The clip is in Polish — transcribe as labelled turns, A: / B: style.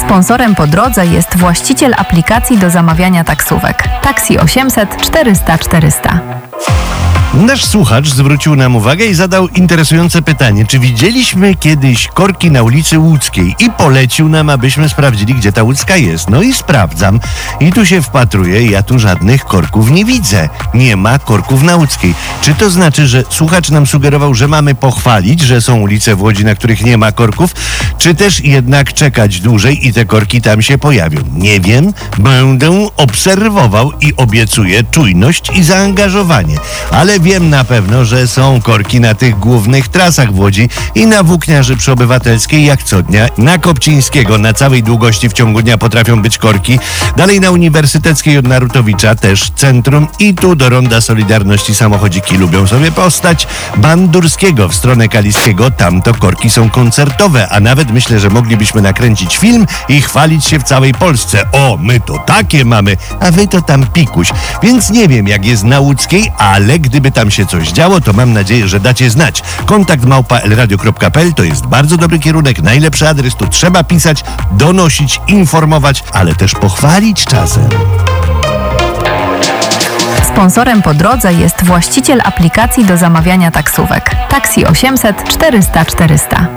A: Sponsorem po drodze jest właściciel aplikacji do zamawiania taksówek. Taxi 800 400 400.
B: Nasz słuchacz zwrócił nam uwagę i zadał interesujące pytanie. Czy widzieliśmy kiedyś korki na ulicy Łódzkiej? I polecił nam, abyśmy sprawdzili, gdzie ta Łódzka jest. No i sprawdzam. I tu się wpatruję. Ja tu żadnych korków nie widzę. Nie ma korków na Łódzkiej. Czy to znaczy, że słuchacz nam sugerował, że mamy pochwalić, że są ulice w Łodzi, na których nie ma korków? Czy też jednak czekać dłużej i te korki tam się pojawią? Nie wiem. Będę obserwował i obiecuję czujność i zaangażowanie. Ale wiem na pewno, że są korki na tych głównych trasach w Łodzi i na Włókniarzy przy Obywatelskiej jak co dnia. Na Kopcińskiego na całej długości w ciągu dnia potrafią być korki. Dalej na Uniwersyteckiej od Narutowicza też centrum i tu do Ronda Solidarności samochodziki lubią sobie postać. Bandurskiego w stronę Kaliskiego, tam to korki są koncertowe, a nawet myślę, że moglibyśmy nakręcić film i chwalić się w całej Polsce. O, my to takie mamy, a wy to tam pikuś. Więc nie wiem, jak jest na Łódzkiej, ale gdyby tam się coś działo, to mam nadzieję, że dacie znać. kontakt@elradio.pl to jest bardzo dobry kierunek, najlepszy adres, tu trzeba pisać, donosić, informować, ale też pochwalić czasem.
A: Sponsorem po drodze jest właściciel aplikacji do zamawiania taksówek. Taxi 800 400 400.